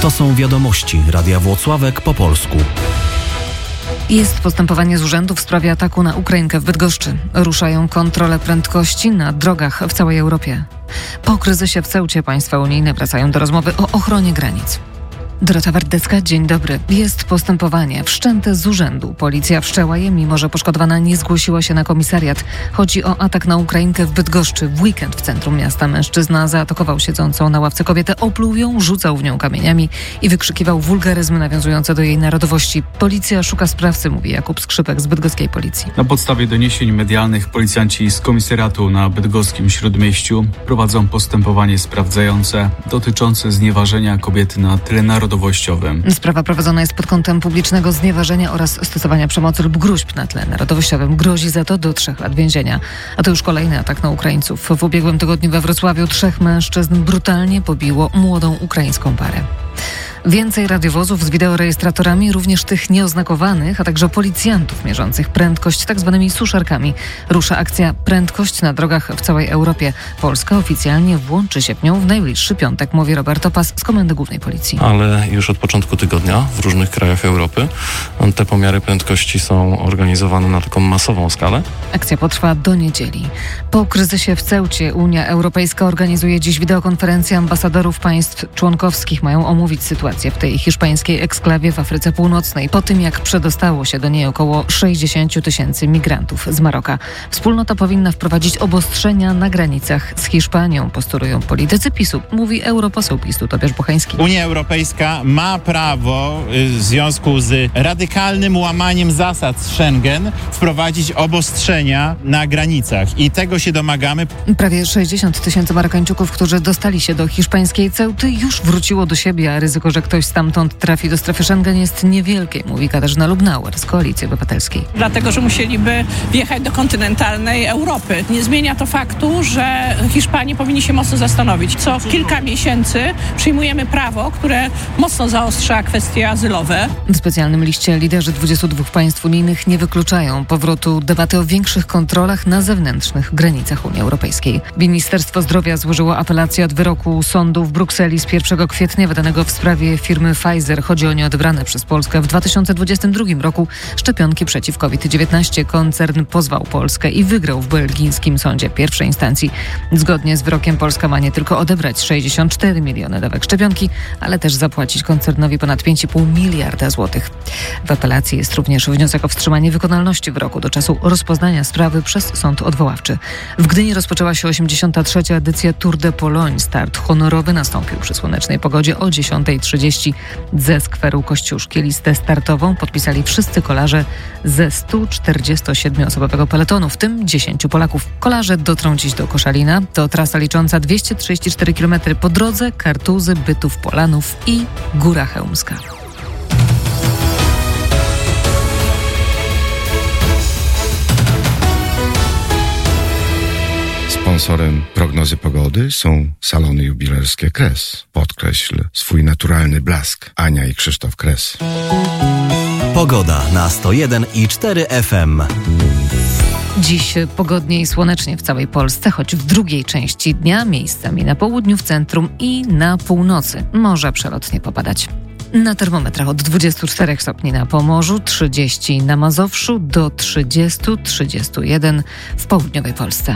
To są wiadomości Radia Włocławek po polsku. Jest postępowanie z urzędu w sprawie ataku na Ukrainkę w Bydgoszczy. Ruszają kontrole prędkości na drogach w całej Europie. Po kryzysie w Ceucie państwa unijne wracają do rozmowy o ochronie granic. Dorota Wardecka, dzień dobry. Jest postępowanie wszczęte z urzędu. Policja wszczęła je, mimo że poszkodowana nie zgłosiła się na komisariat. Chodzi o atak na Ukrainkę w Bydgoszczy. W weekend w centrum miasta mężczyzna zaatakował siedzącą na ławce kobietę, opluł ją, rzucał w nią kamieniami i wykrzykiwał wulgaryzmy nawiązujące do jej narodowości. Policja szuka sprawcy, mówi Jakub Skrzypek z bydgoskiej policji. Na podstawie doniesień medialnych policjanci z komisariatu na bydgoskim Śródmieściu prowadzą postępowanie sprawdzające dotyczące znieważenia kobiety na tle narodowym. Sprawa prowadzona jest pod kątem publicznego znieważenia oraz stosowania przemocy lub gróźb na tle narodowościowym. Grozi za to do 3 lat więzienia. A to już kolejny atak na Ukraińców. W ubiegłym tygodniu we Wrocławiu 3 mężczyzn brutalnie pobiło młodą ukraińską parę. Więcej radiowozów z wideorejestratorami, również tych nieoznakowanych, a także policjantów mierzących prędkość tak zwanymi suszarkami. Rusza akcja Prędkość na drogach w całej Europie. Polska oficjalnie włączy się w nią w najbliższy piątek, mówi Robert Opas z Komendy Głównej Policji. Ale już od początku tygodnia w różnych krajach Europy te pomiary prędkości są organizowane na taką masową skalę. Akcja potrwa do niedzieli. Po kryzysie w Ceucie Unia Europejska organizuje dziś wideokonferencję ambasadorów państw członkowskich. Mają omówić sytuację w tej hiszpańskiej eksklawie w Afryce Północnej, po tym jak przedostało się do niej około 60 000 migrantów z Maroka. Wspólnota powinna wprowadzić obostrzenia na granicach z Hiszpanią, postulują politycy PiS-u, mówi europoseł PiS-u Tobiasz Bocheński. Unia Europejska ma prawo w związku z radykalnym łamaniem zasad Schengen wprowadzić obostrzenia na granicach i tego się domagamy. Prawie 60 000 Marokańczyków, którzy dostali się do hiszpańskiej Ceuty, już wróciło do siebie, a ryzyko, że ktoś stamtąd trafi do strefy Schengen jest niewielkie, mówi Katarzyna Lubnauer z Koalicji Obywatelskiej. Dlatego, że musieliby wjechać do kontynentalnej Europy. Nie zmienia to faktu, że Hiszpanie powinni się mocno zastanowić. Co kilka miesięcy przyjmujemy prawo, które mocno zaostrza kwestie azylowe. W specjalnym liście liderzy 22 państw unijnych nie wykluczają powrotu debaty o większych kontrolach na zewnętrznych granicach Unii Europejskiej. Ministerstwo Zdrowia złożyło apelację od wyroku sądu w Brukseli z 1 kwietnia wydanego w sprawie firmy Pfizer. Chodzi o nieodebrane przez Polskę w 2022 roku szczepionki przeciw COVID-19. Koncern pozwał Polskę i wygrał w belgijskim sądzie pierwszej instancji. Zgodnie z wyrokiem Polska ma nie tylko odebrać 64 miliony dawek szczepionki, ale też zapłacić koncernowi ponad 5,5 miliarda złotych. W apelacji jest również wniosek o wstrzymanie wykonalności wyroku do czasu rozpoznania sprawy przez sąd odwoławczy. W Gdyni rozpoczęła się 83. edycja Tour de Pologne. Start honorowy nastąpił przy słonecznej pogodzie o 10:30 ze skweru Kościuszki. Listę startową podpisali wszyscy kolarze ze 147-osobowego peletonu, w tym 10 Polaków. Kolarze dotrą dziś do Koszalina. To trasa licząca 234 km po drodze Kartuzy, Bytów, Polanów i Góra Chełmska. Sponsorem prognozy pogody są salony jubilerskie Kres. Podkreśl swój naturalny blask. Ania i Krzysztof Kres. Pogoda na 101,4 FM. Dziś pogodnie i słonecznie w całej Polsce, choć w drugiej części dnia miejscami na południu, w centrum i na północy może przelotnie popadać. Na termometrach od 24 stopni na Pomorzu, 30 na Mazowszu do 30-31 w południowej Polsce.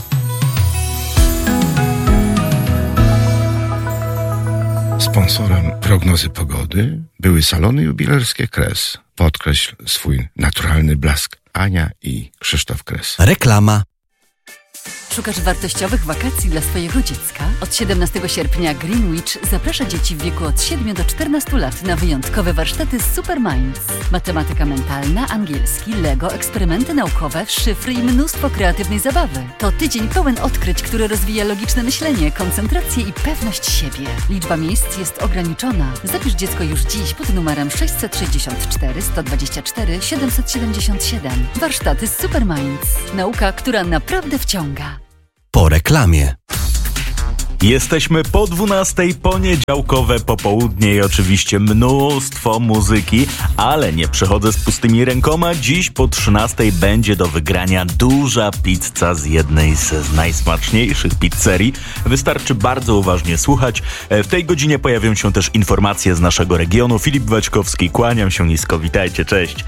Sponsorem prognozy pogody były salony jubilerskie Kres. Podkreśl swój naturalny blask. Ania i Krzysztof Kres. Reklama. Szukasz wartościowych wakacji dla swojego dziecka? Od 17 sierpnia Greenwich zaprasza dzieci w wieku od 7 do 14 lat na wyjątkowe warsztaty z Superminds. Matematyka mentalna, angielski, Lego, eksperymenty naukowe, szyfry i mnóstwo kreatywnej zabawy. To tydzień pełen odkryć, który rozwija logiczne myślenie, koncentrację i pewność siebie. Liczba miejsc jest ograniczona. Zapisz dziecko już dziś pod numerem 664 124 777. Warsztaty z Superminds. Nauka, która naprawdę wciąga. Po reklamie. Jesteśmy po 12:00, poniedziałkowe popołudnie i oczywiście mnóstwo muzyki, ale nie przychodzę z pustymi rękoma. Dziś po 13:00 będzie do wygrania duża pizza z jednej z najsmaczniejszych pizzerii. Wystarczy bardzo uważnie słuchać. W tej godzinie pojawią się też informacje z naszego regionu. Filip Waćkowski, kłaniam się nisko, witajcie, cześć.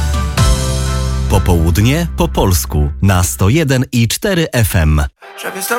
Popołudnie po polsku na 101,4 FM.